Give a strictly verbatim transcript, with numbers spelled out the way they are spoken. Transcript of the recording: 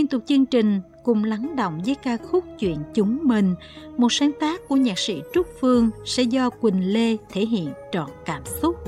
liên tục chương trình cùng lắng động với ca khúc Chuyện Chúng Mình, một sáng tác của nhạc sĩ Trúc Phương sẽ do Quỳnh Lê thể hiện trọn cảm xúc.